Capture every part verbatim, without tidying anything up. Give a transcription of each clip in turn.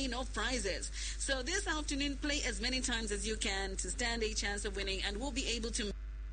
rain of prizes. So this afternoon, play as many times as you can to stand a chance of winning, and we'll be able to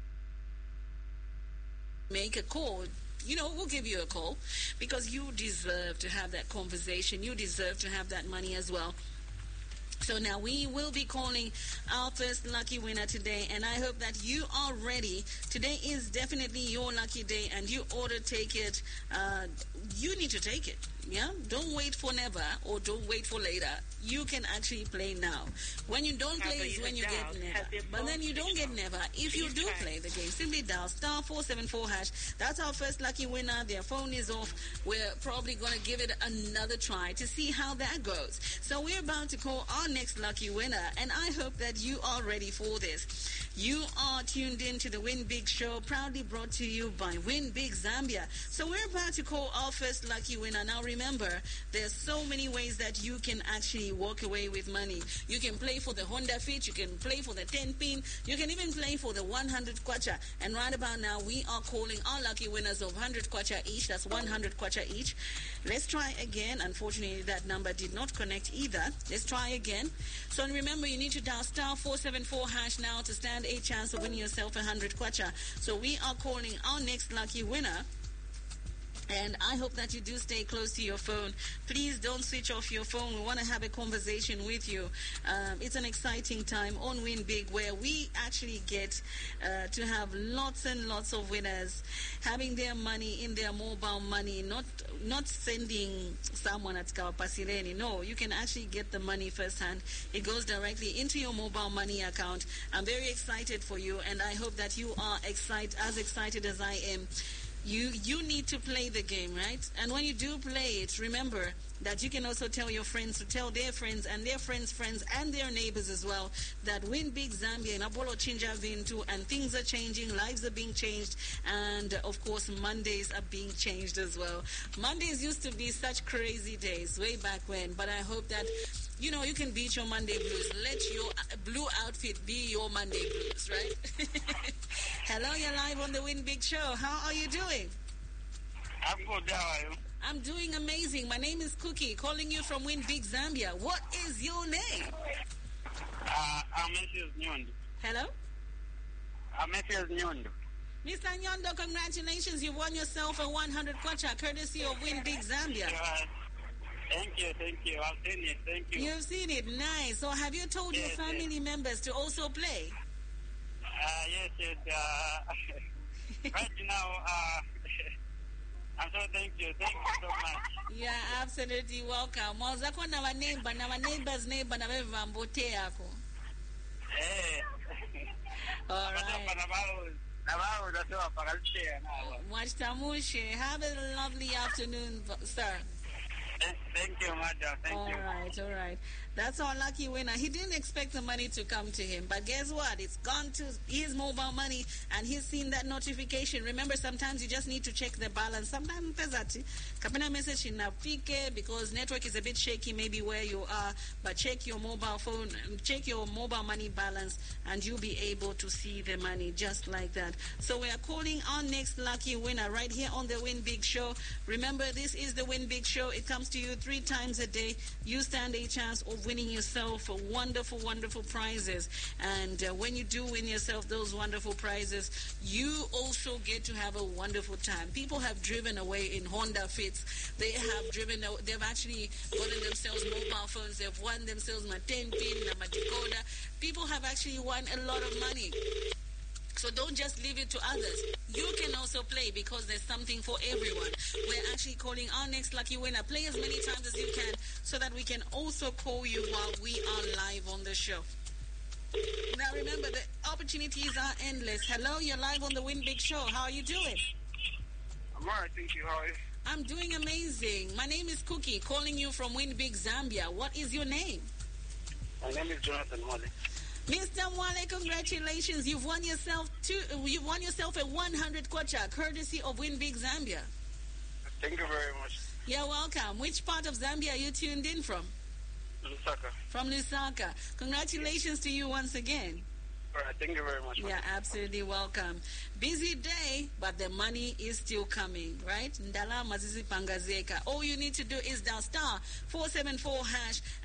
make a call. You know, we'll give you a call because you deserve to have that conversation. You deserve to have that money as well. So now we will be calling our first lucky winner today, and I hope that you are ready. Today is definitely your lucky day, and you ought to take it. Uh, you need to take it. Yeah, don't wait for never or don't wait for later. You can actually play now. When you don't play is when you get never. But then you don't get never. If you do play the game, simply dial star four seven four hash. That's our first lucky winner. Their phone is off. We're probably going to give it another try to see how that goes. So we're about to call our next lucky winner, and I hope that you are ready for this. You are tuned in to the Win Big Show, proudly brought to you by Win Big Zambia. So we're about to call our first lucky winner. Now remember, there's so many ways that you can actually walk away with money. You can play for the Honda Fit, you can play for the ten pin, you can even play for the one hundred kwacha. And right about now, we are calling our lucky winners of one hundred kwacha each. That's one hundred kwacha each. Let's try again. Unfortunately, that number did not connect either. Let's try again. So remember, you need to dial star four seven four hash now to stand a chance of winning yourself one hundred kwacha. So we are calling our next lucky winner. And I hope that you do stay close to your phone. Please don't switch off your phone. We want to have a conversation with you. Um, it's an exciting time on Win Big, where we actually get uh, to have lots and lots of winners having their money in their mobile money, not not sending someone at Kawapasileni. No, you can actually get the money firsthand. It goes directly into your mobile money account. I'm very excited for you, and I hope that you are excited, as excited as I am. You you need to play the game, right? And when you do play it, remember that you can also tell your friends to tell their friends and their friends' friends and their neighbors as well that Win Big Zambia and Apollo Chinja Vintu, and things are changing, lives are being changed, and of course Mondays are being changed as well. Mondays used to be such crazy days way back when, but I hope that you know you can beat your Monday blues. Let your blue outfit be your Monday blues, right? Hello, you're live on the Win Big Show. How are you doing? I'm good. How are you? I'm doing amazing. My name is Cookie, calling you from Win Big Zambia. What is your name? Uh, I'm Missus Nyondo. Hello? I'm Missus Nyondo. Mister Nyondo, congratulations. You won yourself a one hundred kwacha, courtesy of Win Big Zambia. Uh, thank you, thank you. I've seen it. Thank you. You've seen it. Nice. So have you told yes, your family yes. members to also play? Uh, yes, yes. Uh, right now, uh, I'm so thank you. Thank you so much. Yeah, absolutely welcome. Mwazako na waneighbor, na waneighbor's neighbor, na wewe mbote yako. Eh. All right. Mwachitamushe. Have a lovely afternoon, sir. Thank you, madam. Thank all you. All right, all right. That's our lucky winner. He didn't expect the money to come to him, but guess what? It's gone to his mobile money, and he's seen that notification. Remember, sometimes you just need to check the balance. Sometimes pezati kapena message inafike because network is a bit shaky, maybe where you are. But check your mobile phone, check your mobile money balance, and you'll be able to see the money just like that. So we are calling our next lucky winner right here on the Win Big Show. Remember, this is the Win Big Show. It comes to you three times a day. You stand a chance of winning yourself wonderful, wonderful prizes. And uh, when you do win yourself those wonderful prizes, you also get to have a wonderful time. People have driven away in Honda Fits. They have driven, they've actually gotten themselves mobile phones. They've won themselves my ten pin, my decoder. People have actually won a lot of money. So don't just leave it to others. You can also play because there's something for everyone. We're actually calling our next lucky winner. Play as many times as you can so that we can also call you while we are live on the show. Now remember, the opportunities are endless. Hello, you're live on the Win Big Show. How are you doing? I'm alright, thank you. How are you? I'm doing amazing. My name is Cookie, calling you from Win Big Zambia. What is your name? My name is Jonathan Mwale. Mister Mwale, congratulations. You've won yourself two, you've won yourself a one hundred kwacha, courtesy of Win Big Zambia. Thank you very much. You're welcome. Which part of Zambia are you tuned in from? Lusaka. From Lusaka. Congratulations to you once again. All right, thank you very much. Yeah, absolutely welcome. Busy day, but the money is still coming, right? Ndala mazizi pangazeka. All you need to do is dial star four seven four hash